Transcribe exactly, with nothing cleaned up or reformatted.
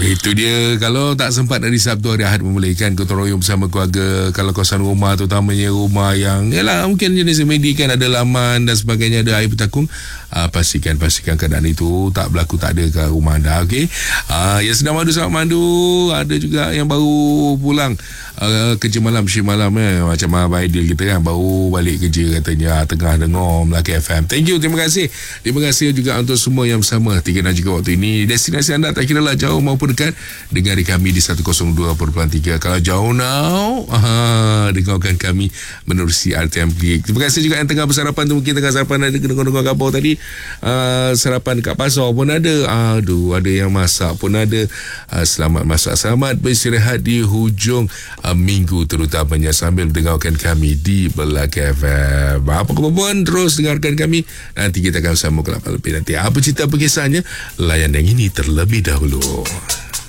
Itu dia. Kalau tak sempat dari Sabtu hari Ahad memulihkan gotong royong bersama keluarga. Kalau kawasan rumah, terutamanya rumah yang yalah mungkin jenis remedi kan, ada laman dan sebagainya, ada air bertakung, uh, pastikan pastikan keadaan itu tak berlaku, tak ada ke rumah anda. Okey. Uh, yang sedang madu selamat madu. Ada juga yang baru pulang uh, kerja malam, shift malam eh. Macam Abang Aidil kita kan, baru balik kerja katanya, tengah dengar Melaka F M. Thank you, terima kasih. Terima kasih juga untuk semua yang bersama Tiga dan juga waktu ini. Destinasi anda tak kira lah jauh maupun dekat, dengar kami di seratus dua perpuluhan tiga. Kalau jauh now, aha, dengarkan kami menerusi R T M Klik. Terima kasih juga yang tengah bersarapan tu, mungkin tengah sarapan ada dengar-dengar khabar tadi. Uh, sarapan kat pasar pun ada. Aduh, ada yang masak pun ada. Uh, selamat masak, selamat beristirahat di hujung uh, minggu terutamanya sambil mendengarkan kami di Melaka F M. Apa pun terus dengarkan kami. Nanti kita akan bersama ke lapan lebih nanti. Apa cerita, apa kisahnya? Layan yang ini terlebih dahulu.